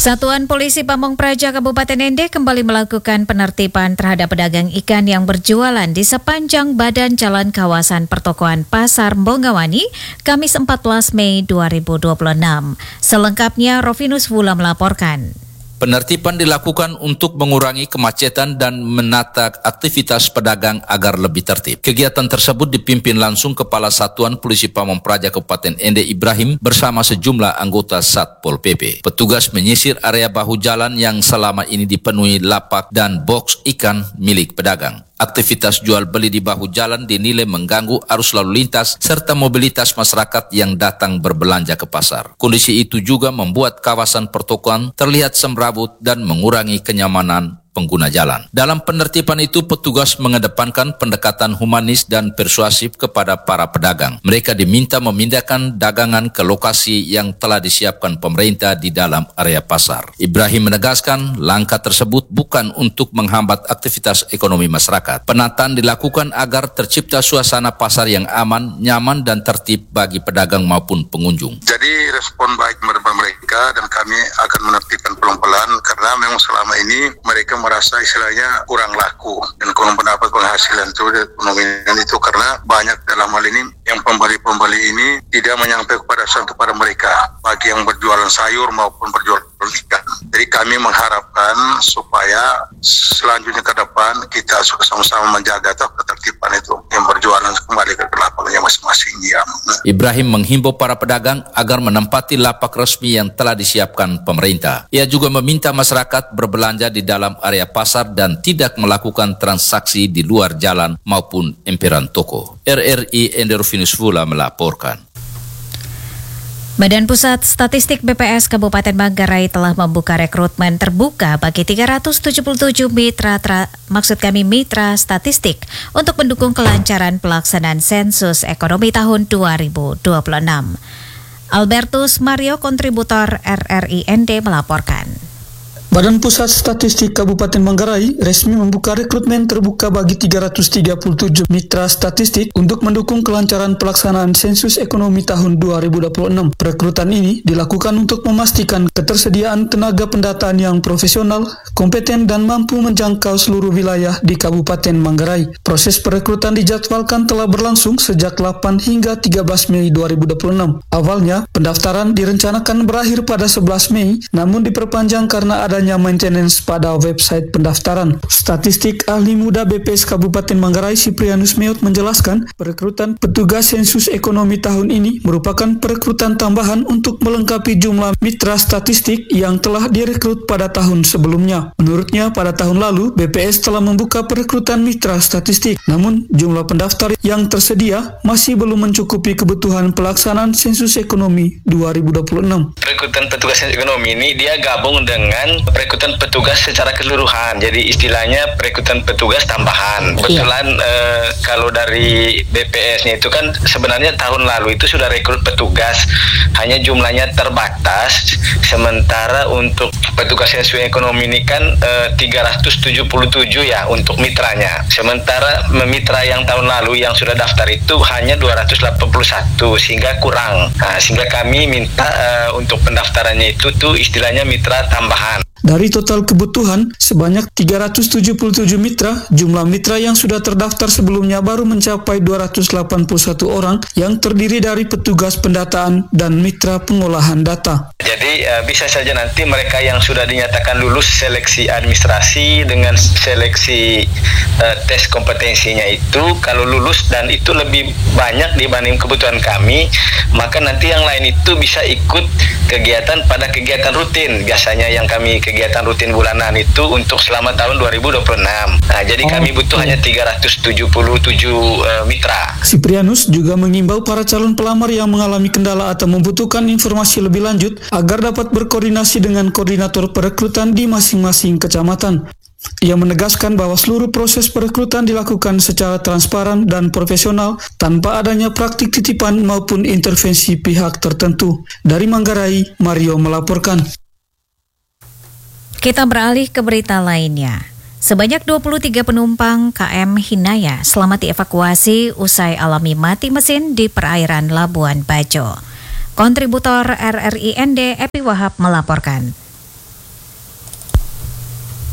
Satuan Polisi Pamong Praja Kabupaten Ende kembali melakukan penertiban terhadap pedagang ikan yang berjualan di sepanjang badan jalan kawasan pertokoan Pasar Bongawani, Kamis 14 Mei 2026. Selengkapnya Rovinus Wula melaporkan. Penertiban dilakukan untuk mengurangi kemacetan dan menata aktivitas pedagang agar lebih tertib. Kegiatan tersebut dipimpin langsung Kepala Satuan Polisi Pamong Praja Kabupaten Ende Ibrahim bersama sejumlah anggota Satpol PP. Petugas menyisir area bahu jalan yang selama ini dipenuhi lapak dan boks ikan milik pedagang. Aktivitas jual beli di bahu jalan dinilai mengganggu arus lalu lintas serta mobilitas masyarakat yang datang berbelanja ke pasar. Kondisi itu juga membuat kawasan pertokoan terlihat semrawut dan mengurangi kenyamanan pengguna jalan. Dalam penertiban itu, petugas mengedepankan pendekatan humanis dan persuasif kepada para pedagang. Mereka diminta memindahkan dagangan ke lokasi yang telah disiapkan pemerintah di dalam area pasar. Ibrahim menegaskan langkah tersebut bukan untuk menghambat aktivitas ekonomi masyarakat. Penataan dilakukan agar tercipta suasana pasar yang aman, nyaman, dan tertib bagi pedagang maupun pengunjung. Jadi respon baik mereka dan kami akan menertibkan pelan-pelan karena memang selama ini mereka merasa istilahnya kurang laku dan kurang mendapat penghasilan itu karena banyak dalam hal ini yang pembeli-pembeli ini tidak menyampai kepada mereka bagi yang berjualan sayur maupun berjualan ikan. Jadi kami mengharapkan supaya selanjutnya ke depan kita sama-sama menjaga ketertiban itu yang berjualan kembali ke lapaknya masing-masing. Ya. Ibrahim menghimbau para pedagang agar menempati lapak resmi yang telah disiapkan pemerintah. Ia juga meminta masyarakat berbelanja di dalam area pasar dan tidak melakukan transaksi di luar jalan maupun emperan toko. RRI Ende Rovinus Wula melaporkan. Badan Pusat Statistik BPS Kabupaten Manggarai telah membuka rekrutmen terbuka bagi 377 mitra statistik untuk mendukung kelancaran pelaksanaan sensus ekonomi tahun 2026. Albertus Mario, kontributor RRI Ende melaporkan. Badan Pusat Statistik Kabupaten Manggarai resmi membuka rekrutmen terbuka bagi 337 mitra statistik untuk mendukung kelancaran pelaksanaan sensus ekonomi tahun 2026. Perekrutan ini dilakukan untuk memastikan ketersediaan tenaga pendataan yang profesional, kompeten, dan mampu menjangkau seluruh wilayah di Kabupaten Manggarai. Proses perekrutan dijadwalkan telah berlangsung sejak 8 hingga 13 Mei 2026. Awalnya, pendaftaran direncanakan berakhir pada 11 Mei, namun diperpanjang karena adanya maintenance pada website pendaftaran. Statistik ahli muda BPS Kabupaten Manggarai Siprianus Meot menjelaskan, perekrutan petugas sensus ekonomi tahun ini merupakan perekrutan tambahan untuk melengkapi jumlah mitra statistik yang telah direkrut pada tahun sebelumnya. Menurutnya, pada tahun lalu BPS telah membuka perekrutan mitra statistik, namun jumlah pendaftar yang tersedia masih belum mencukupi kebutuhan pelaksanaan sensus ekonomi 2026. Perekrutan petugas sensus ekonomi ini dia gabung dengan perekrutan petugas secara keseluruhan. Jadi istilahnya perekrutan petugas tambahan. Kebetulan kalau dari BPS-nya itu kan sebenarnya tahun lalu itu sudah rekrut petugas, hanya jumlahnya terbatas. Sementara untuk petugas sensus ekonomi ini kan 377 ya untuk mitranya. Sementara mitra yang tahun lalu yang sudah daftar itu hanya 281 sehingga kurang. Nah, sehingga kami minta untuk pendaftarannya itu tuh istilahnya mitra tambahan. Dari total kebutuhan sebanyak 377 mitra, jumlah mitra yang sudah terdaftar sebelumnya baru mencapai 281 orang yang terdiri dari petugas pendataan dan mitra pengolahan data. Jadi bisa saja nanti mereka yang sudah dinyatakan lulus seleksi administrasi dengan seleksi tes kompetensinya itu, kalau lulus dan itu lebih banyak dibanding kebutuhan kami, maka nanti yang lain itu bisa ikut kegiatan pada kegiatan rutin. Biasanya yang kami kegiatan rutin bulanan itu untuk selama tahun 2026. Nah, jadi kami butuh hanya 377 mitra. Siprianus juga mengimbau para calon pelamar yang mengalami kendala atau membutuhkan informasi lebih lanjut agar dapat berkoordinasi dengan koordinator perekrutan di masing-masing kecamatan. Ia menegaskan bahwa seluruh proses perekrutan dilakukan secara transparan dan profesional tanpa adanya praktik titipan maupun intervensi pihak tertentu. Dari Manggarai, Mario melaporkan. Kita beralih ke berita lainnya. Sebanyak 23 penumpang KM Hinaya selamat dievakuasi usai alami mati mesin di perairan Labuan Bajo. Kontributor RRI Ende Epi Wahab melaporkan.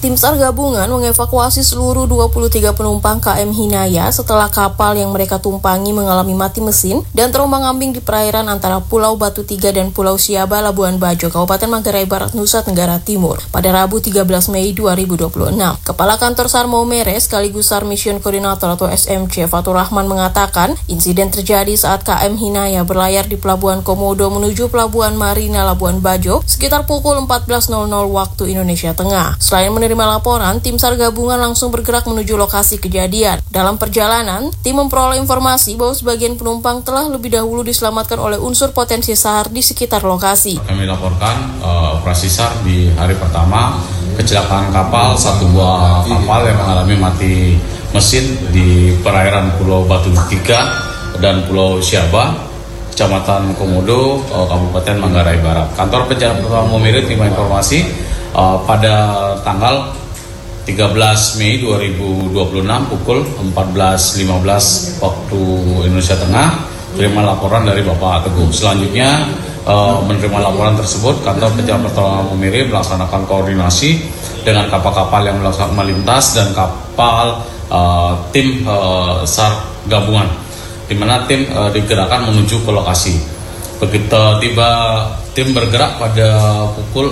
Tim SAR gabungan mengevakuasi seluruh 23 penumpang KM Hinaya setelah kapal yang mereka tumpangi mengalami mati mesin dan terombang-ambing di perairan antara Pulau Batu Tiga dan Pulau Siaba, Labuan Bajo, Kabupaten Manggarai Barat, Nusa Tenggara Timur pada Rabu 13 Mei 2026. Kepala Kantor SAR Maumere sekaligus SAR Mission Coordinator atau SMC Fatur Rahman mengatakan insiden terjadi saat KM Hinaya berlayar di Pelabuhan Komodo menuju Pelabuhan Marina Labuan Bajo sekitar pukul 14.00 waktu Indonesia Tengah. Selain menerima laporan, tim SAR gabungan langsung bergerak menuju lokasi kejadian. Dalam perjalanan, tim memperoleh informasi bahwa sebagian penumpang telah lebih dahulu diselamatkan oleh unsur potensi SAR di sekitar lokasi. Kami laporkan operasi SAR di hari pertama kecelakaan kapal, satu buah kapal yang mengalami mati mesin di perairan Pulau Batu Tiga dan Pulau Siaba, Kecamatan Komodo, Kabupaten Manggarai Barat. Kantor Penjagaan Maumere terima informasi pada tanggal 13 Mei 2026 pukul 14.15 waktu Indonesia Tengah terima laporan dari Bapak Teguh. Selanjutnya menerima laporan tersebut, Kantor Penjagaan Pertolongan Maumere melaksanakan koordinasi dengan kapal-kapal yang melintas dan kapal tim SAR gabungan, di mana tim digerakkan menuju ke lokasi. Begitu tiba tim bergerak pada pukul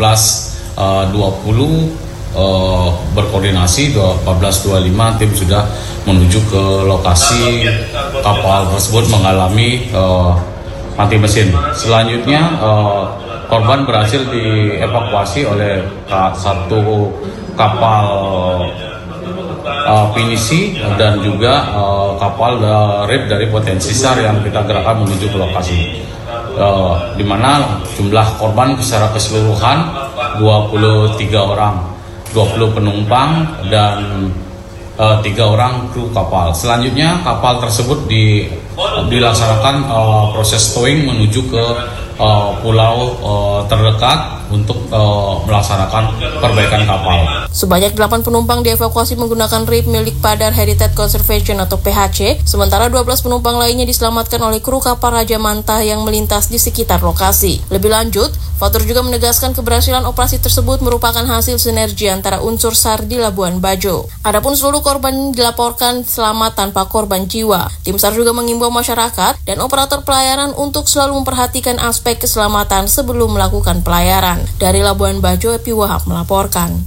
14.20 berkoordinasi 14.25 tim sudah menuju ke lokasi kapal tersebut mengalami mati mesin. Selanjutnya korban berhasil dievakuasi oleh satu kapal pinisi dan juga kapal RIP dari potensi SAR yang kita gerakkan menuju ke lokasi, di mana jumlah korban secara keseluruhan 23 orang, 20 penumpang dan 3 orang kru kapal. Selanjutnya kapal tersebut dilaksanakan proses towing menuju ke pulau terdekat untuk melaksanakan perbaikan kapal. Sebanyak 8 penumpang dievakuasi menggunakan RIP milik Padar Heritage Conservation atau PHC, sementara 12 penumpang lainnya diselamatkan oleh kru kapal Raja Mantah yang melintas di sekitar lokasi. Lebih lanjut, Fatur juga menegaskan keberhasilan operasi tersebut merupakan hasil sinergi antara unsur SAR di Labuan Bajo. Adapun seluruh korban dilaporkan selamat tanpa korban jiwa. Tim SAR juga mengimbau masyarakat dan operator pelayaran untuk selalu memperhatikan aspek keselamatan sebelum melakukan pelayaran. Dari Labuan Bajo, Epi Wahab melaporkan.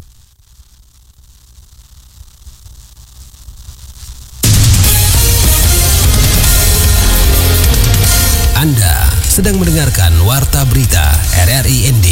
Anda sedang mendengarkan Warta Berita RRI ND.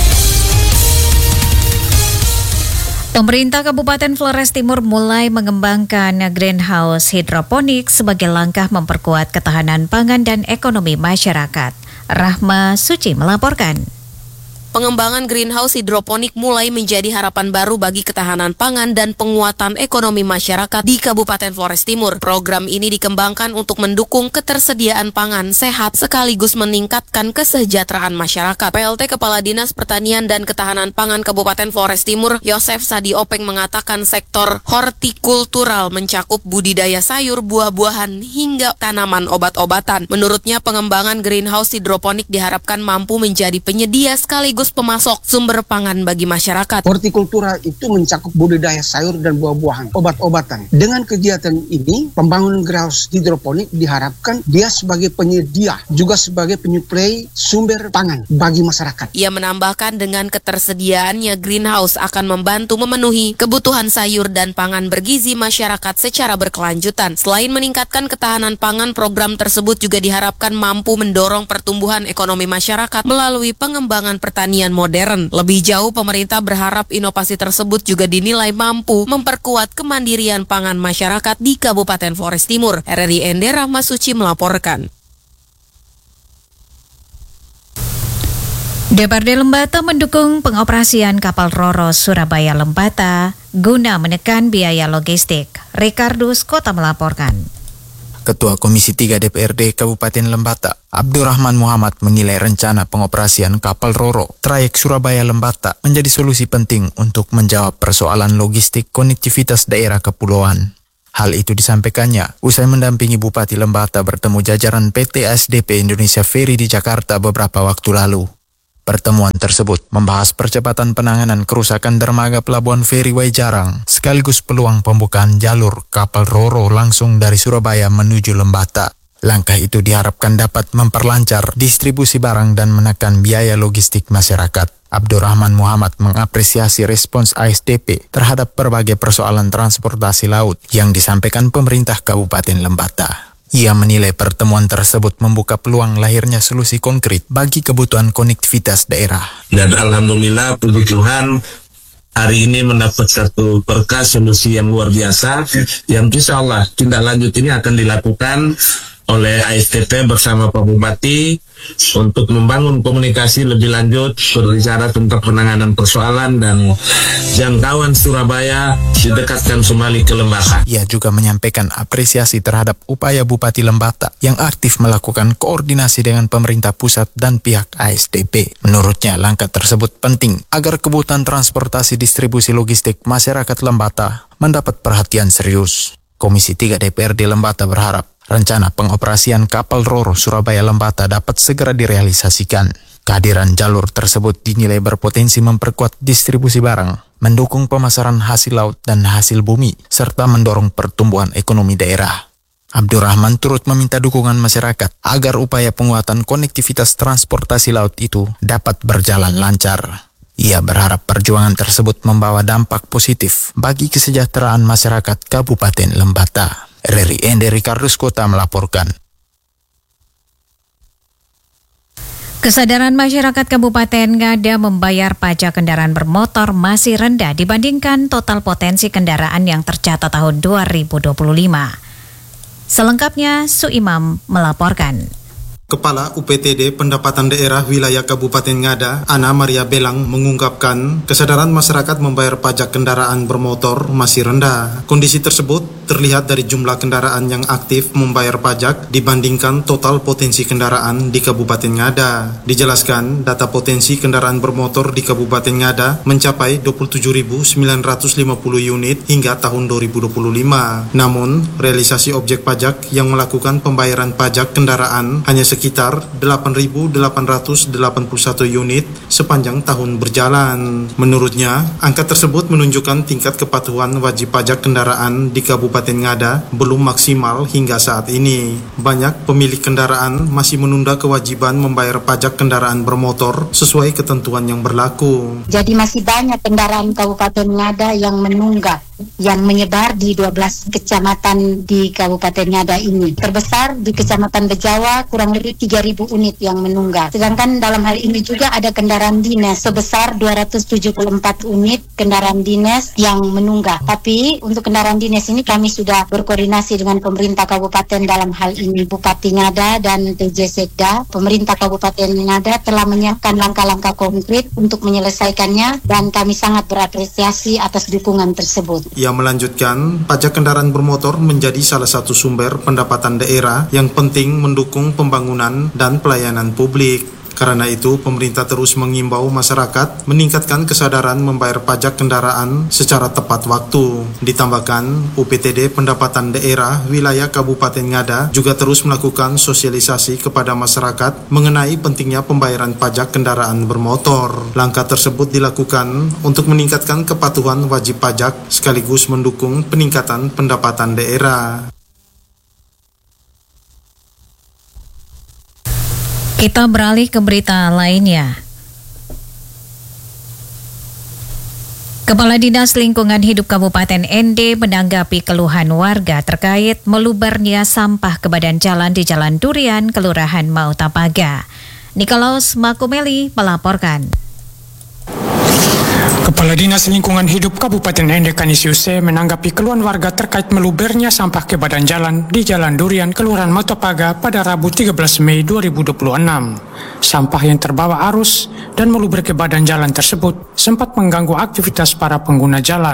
Pemerintah Kabupaten Flores Timur mulai mengembangkan greenhouse hidroponik sebagai langkah memperkuat ketahanan pangan dan ekonomi masyarakat. Rahma Suci melaporkan. Pengembangan greenhouse hidroponik mulai menjadi harapan baru bagi ketahanan pangan dan penguatan ekonomi masyarakat di Kabupaten Flores Timur. Program ini dikembangkan untuk mendukung ketersediaan pangan sehat sekaligus meningkatkan kesejahteraan masyarakat. PLT Kepala Dinas Pertanian dan Ketahanan Pangan Kabupaten Flores Timur, Yosef Sadi Openg mengatakan sektor hortikultural mencakup budidaya sayur, buah-buahan, hingga tanaman obat-obatan. Menurutnya, pengembangan greenhouse hidroponik diharapkan mampu menjadi penyedia sekaligus pemasok sumber pangan bagi masyarakat. Hortikultura itu mencakup budidaya sayur dan buah-buahan, obat-obatan. Dengan kegiatan ini, pembangunan greenhouse hidroponik diharapkan dia sebagai penyedia, juga sebagai penyuplai sumber pangan bagi masyarakat. Ia menambahkan dengan ketersediaannya greenhouse akan membantu memenuhi kebutuhan sayur dan pangan bergizi masyarakat secara berkelanjutan. Selain meningkatkan ketahanan pangan, program tersebut juga diharapkan mampu mendorong pertumbuhan ekonomi masyarakat melalui pengembangan pertanian modern. Lebih jauh, pemerintah berharap inovasi tersebut juga dinilai mampu memperkuat kemandirian pangan masyarakat di Kabupaten Flores Timur. RRI ND, Rahma Suci melaporkan. DPRD Lembata mendukung pengoperasian kapal Roro Surabaya Lembata guna menekan biaya logistik. Ricardus Kota melaporkan. Ketua Komisi 3 DPRD Kabupaten Lembata, Abdurrahman Muhammad menilai rencana pengoperasian kapal Roro trayek Surabaya-Lembata menjadi solusi penting untuk menjawab persoalan logistik konektivitas daerah kepulauan. Hal itu disampaikannya usai mendampingi Bupati Lembata bertemu jajaran PT ASDP Indonesia Ferry di Jakarta beberapa waktu lalu. Pertemuan tersebut membahas percepatan penanganan kerusakan dermaga Pelabuhan Feri Waijarang sekaligus peluang pembukaan jalur kapal Roro langsung dari Surabaya menuju Lembata. Langkah itu diharapkan dapat memperlancar distribusi barang dan menekan biaya logistik masyarakat. Abdurrahman Muhammad mengapresiasi respons ASDP terhadap berbagai persoalan transportasi laut yang disampaikan pemerintah Kabupaten Lembata. Ia menilai pertemuan tersebut membuka peluang lahirnya solusi konkret bagi kebutuhan konektivitas daerah. Dan alhamdulillah puji Tuhan hari ini mendapat satu berkas solusi yang luar biasa yang insya Allah tindak lanjut ini akan dilakukan oleh ASDP bersama Pak Bupati untuk membangun komunikasi lebih lanjut berbicara tentang penanganan persoalan dan jangkauan Surabaya didekatkan kembali ke Lembata. Ia juga menyampaikan apresiasi terhadap upaya Bupati Lembata yang aktif melakukan koordinasi dengan pemerintah pusat dan pihak ASDP. Menurutnya langkah tersebut penting agar kebutuhan transportasi distribusi logistik masyarakat Lembata mendapat perhatian serius. Komisi 3 DPRD Lembata berharap rencana pengoperasian kapal Roro Surabaya Lembata dapat segera direalisasikan. Kehadiran jalur tersebut dinilai berpotensi memperkuat distribusi barang, mendukung pemasaran hasil laut dan hasil bumi, serta mendorong pertumbuhan ekonomi daerah. Abdurrahman turut meminta dukungan masyarakat agar upaya penguatan konektivitas transportasi laut itu dapat berjalan lancar. Ia berharap perjuangan tersebut membawa dampak positif bagi kesejahteraan masyarakat Kabupaten Lembata. RRI Ende Ricardus Kota melaporkan. Kesadaran masyarakat Kabupaten Ngada membayar pajak kendaraan bermotor masih rendah dibandingkan total potensi kendaraan yang tercatat tahun 2025. Selengkapnya, Suimam melaporkan. Kepala UPTD Pendapatan Daerah Wilayah Kabupaten Ngada, Ana Maria Belang, mengungkapkan kesadaran masyarakat membayar pajak kendaraan bermotor masih rendah. Kondisi tersebut terlihat dari jumlah kendaraan yang aktif membayar pajak dibandingkan total potensi kendaraan di Kabupaten Ngada. Dijelaskan, data potensi kendaraan bermotor di Kabupaten Ngada mencapai 27.950 unit hingga tahun 2025. Namun, realisasi objek pajak yang melakukan pembayaran pajak kendaraan hanya sekitar 8.881 unit sepanjang tahun berjalan. Menurutnya, angka tersebut menunjukkan tingkat kepatuhan wajib pajak kendaraan di Kabupaten Ngada belum maksimal hingga saat ini. Banyak pemilik kendaraan masih menunda kewajiban membayar pajak kendaraan bermotor sesuai ketentuan yang berlaku. Jadi masih banyak kendaraan Kabupaten Ngada yang menunggak, yang menyebar di 12 kecamatan di Kabupaten Ngada ini. Terbesar di Kecamatan Bejawa kurang lebih 3.000 unit yang menunggak. Sedangkan dalam hal ini juga ada kendaraan dinas sebesar 274 unit kendaraan dinas yang menunggak. Tapi untuk kendaraan dinas ini kami sudah berkoordinasi dengan pemerintah kabupaten dalam hal ini Bupati Ngada dan TJ Sekda. Pemerintah Kabupaten Ngada telah menyiapkan langkah-langkah konkret untuk menyelesaikannya dan kami sangat berapresiasi atas dukungan tersebut. Ia melanjutkan, pajak kendaraan bermotor menjadi salah satu sumber pendapatan daerah yang penting mendukung pembangunan dan pelayanan publik. Karena itu, pemerintah terus mengimbau masyarakat meningkatkan kesadaran membayar pajak kendaraan secara tepat waktu. Ditambahkan, UPTD Pendapatan Daerah Wilayah Kabupaten Ngada juga terus melakukan sosialisasi kepada masyarakat mengenai pentingnya pembayaran pajak kendaraan bermotor. Langkah tersebut dilakukan untuk meningkatkan kepatuhan wajib pajak sekaligus mendukung peningkatan pendapatan daerah. Kita beralih ke berita lainnya. Kepala Dinas Lingkungan Hidup Kabupaten Ende menanggapi keluhan warga terkait melubernya sampah ke badan jalan di Jalan Durian, Kelurahan Mautapaga. Nikolaus Makumeli melaporkan. Kepala Dinas Lingkungan Hidup Kabupaten Ende Kanisiuse menanggapi keluhan warga terkait melubernya sampah ke badan jalan di Jalan Durian, Kelurahan Mautapaga pada Rabu 13 Mei 2026. Sampah yang terbawa arus dan meluber ke badan jalan tersebut sempat mengganggu aktivitas para pengguna jalan.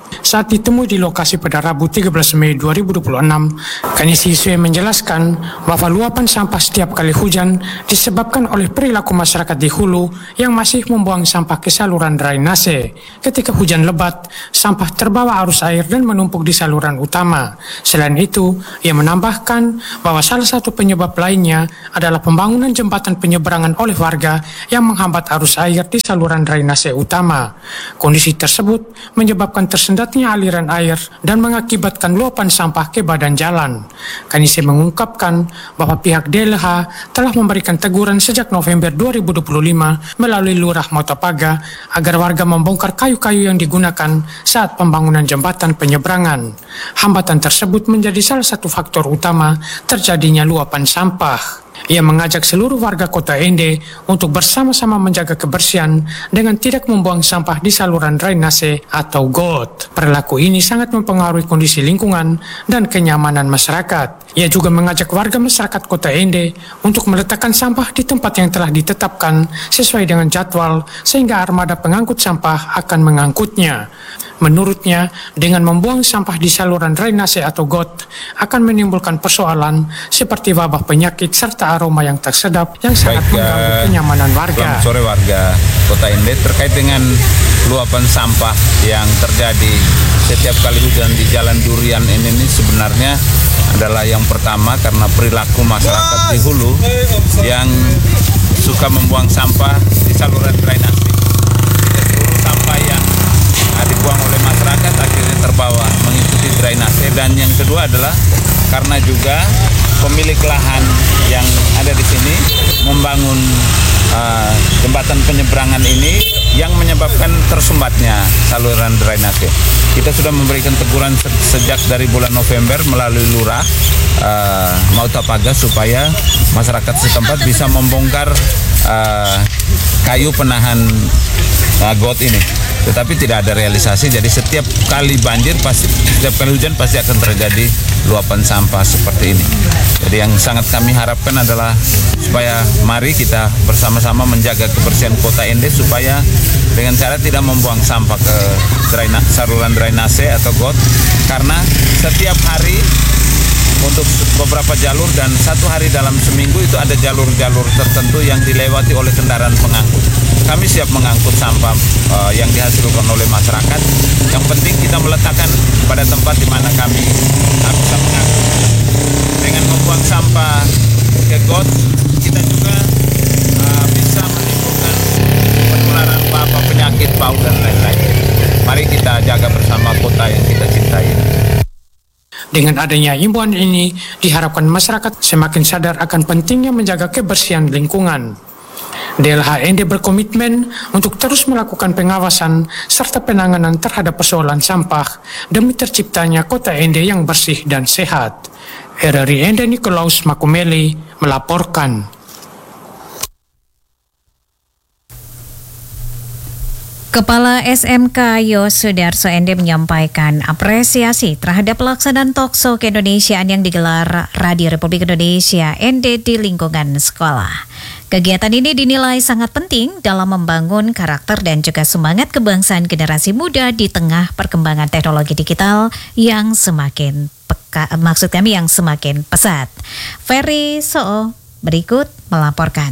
Saat ditemui di lokasi pada Rabu 13 Mei 2026, Kanisi Siswe menjelaskan bahwa luapan sampah setiap kali hujan disebabkan oleh perilaku masyarakat di hulu yang masih membuang sampah ke saluran drainase. Ketika hujan lebat, sampah terbawa arus air dan menumpuk di saluran utama. Selain itu, ia menambahkan bahwa salah satu penyebab lainnya adalah pembangunan jembatan penyeberangan oleh warga yang menghambat arus air di saluran drainase utama. Kondisi tersebut menyebabkan tersendatnya aliran air dan mengakibatkan luapan sampah ke badan jalan. Kanisi mengungkapkan bahwa pihak DLH telah memberikan teguran sejak November 2025 melalui Lurah Motopaga agar warga membongkar kayu-kayu yang digunakan saat pembangunan jembatan penyeberangan. Hambatan tersebut menjadi salah satu faktor utama terjadinya luapan sampah. Ia mengajak seluruh warga Kota Ende untuk bersama-sama menjaga kebersihan dengan tidak membuang sampah di saluran drainase atau got. Perilaku ini sangat mempengaruhi kondisi lingkungan dan kenyamanan masyarakat. Ia juga mengajak warga masyarakat Kota Ende untuk meletakkan sampah di tempat yang telah ditetapkan sesuai dengan jadwal sehingga armada pengangkut sampah akan mengangkutnya. Menurutnya, dengan membuang sampah di saluran drainase atau got akan menimbulkan persoalan seperti wabah penyakit serta aroma yang tak sedap yang sangat mengganggu kenyamanan warga. Selamat sore warga Kota Ende, terkait dengan luapan sampah yang terjadi setiap kali hujan di Jalan Durian ini sebenarnya adalah yang pertama karena perilaku masyarakat di hulu yang suka membuang sampah di saluran drainase. Seluruh sampah yang dibuang oleh masyarakat akhirnya terbawa mengikuti drainase, dan yang kedua adalah karena juga pemilik lahan yang ada di sini membangun jembatan penyeberangan ini yang menyebabkan tersumbatnya saluran drainase. Kita sudah memberikan teguran sejak dari bulan November melalui Lurah Motopaga supaya masyarakat setempat bisa membongkar kayu penahan got ini. Tetapi tidak ada realisasi, jadi setiap kali banjir setiap kali hujan pasti akan terjadi luapan sampah seperti ini. Jadi yang sangat kami harapkan adalah supaya mari kita bersama-sama menjaga kebersihan Kota Ende supaya dengan cara tidak membuang sampah ke saluran drainase atau got, karena setiap hari untuk beberapa jalur dan satu hari dalam seminggu itu ada jalur-jalur tertentu yang dilewati oleh kendaraan pengangkut. Kami siap mengangkut sampah yang dihasilkan oleh masyarakat. Yang penting kita meletakkan pada tempat di mana kami bisa mengangkut. Dengan membuang sampah ke got, kita juga bisa menimbulkan penularan wabah penyakit paut dan lain-lain. Mari kita jaga bersama kota yang kita cintai. Dengan adanya himbauan ini, diharapkan masyarakat semakin sadar akan pentingnya menjaga kebersihan lingkungan. DLH Ende berkomitmen untuk terus melakukan pengawasan serta penanganan terhadap persoalan sampah demi terciptanya Kota Ende yang bersih dan sehat. RRI Ende Nikolaus Makumeli melaporkan. Kepala SMK Yosudarso Ende menyampaikan apresiasi terhadap pelaksanaan talkshow keindonesiaan yang digelar Radio Republik Indonesia Ende di lingkungan sekolah. Kegiatan ini dinilai sangat penting dalam membangun karakter dan juga semangat kebangsaan generasi muda di tengah perkembangan teknologi digital yang semakin pesat. Ferry Soo berikut melaporkan.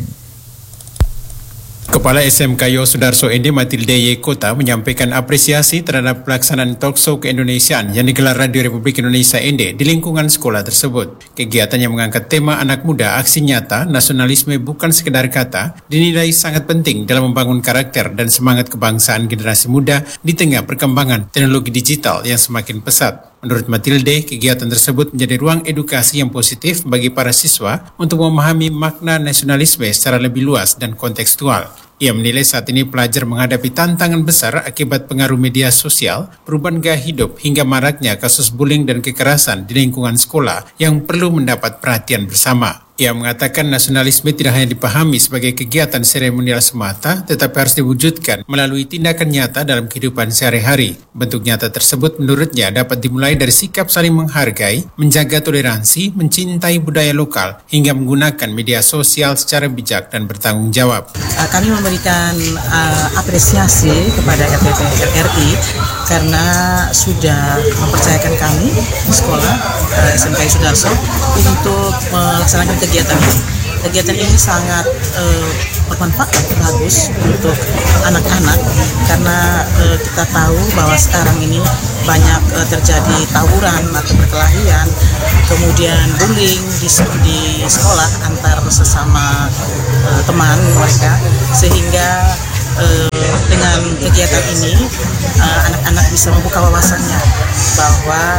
Kepala SMK Yosudarso Ende Matilde Y. Kota menyampaikan apresiasi terhadap pelaksanaan talkshow keindonesiaan yang digelar Radio Republik Indonesia Ende di lingkungan sekolah tersebut. Kegiatan yang mengangkat tema anak muda aksi nyata, nasionalisme bukan sekedar kata, dinilai sangat penting dalam membangun karakter dan semangat kebangsaan generasi muda di tengah perkembangan teknologi digital yang semakin pesat. Menurut Matilde, kegiatan tersebut menjadi ruang edukasi yang positif bagi para siswa untuk memahami makna nasionalisme secara lebih luas dan kontekstual. Ia menilai saat ini pelajar menghadapi tantangan besar akibat pengaruh media sosial, perubahan gaya hidup, hingga maraknya kasus bullying dan kekerasan di lingkungan sekolah yang perlu mendapat perhatian bersama. Ia mengatakan nasionalisme tidak hanya dipahami sebagai kegiatan seremonial semata, tetapi harus diwujudkan melalui tindakan nyata dalam kehidupan sehari-hari. Bentuk nyata tersebut menurutnya dapat dimulai dari sikap saling menghargai, menjaga toleransi, mencintai budaya lokal, hingga menggunakan media sosial secara bijak dan bertanggung jawab. Kami memberikan apresiasi kepada RPP RRI karena sudah mempercayakan kami di sekolah SMK Sudarso untuk melaksanakan kegiatan ini. Kegiatan ini sangat bermanfaat, bagus untuk anak-anak karena kita tahu bahwa sekarang ini banyak terjadi tawuran atau perkelahian, kemudian bullying di sekolah antar sesama teman mereka, sehingga dengan kegiatan ini anak-anak bisa membuka wawasannya bahwa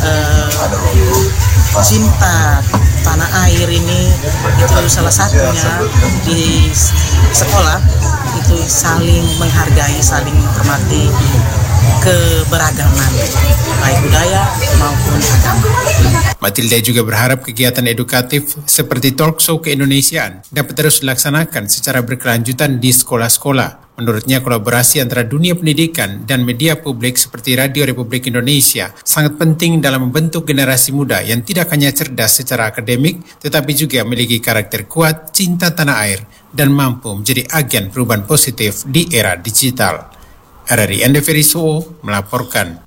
cinta tanah air ini itu salah satunya di sekolah itu saling menghargai, saling menghormati keberagaman baik budaya maupun agama. Matilda juga berharap kegiatan edukatif seperti talkshow keindonesiaan dapat terus dilaksanakan secara berkelanjutan di sekolah-sekolah. Menurutnya, kolaborasi antara dunia pendidikan dan media publik seperti Radio Republik Indonesia sangat penting dalam membentuk generasi muda yang tidak hanya cerdas secara akademik, tetapi juga memiliki karakter kuat, cinta tanah air, dan mampu menjadi agen perubahan positif di era digital. RRI Ende Feriso melaporkan.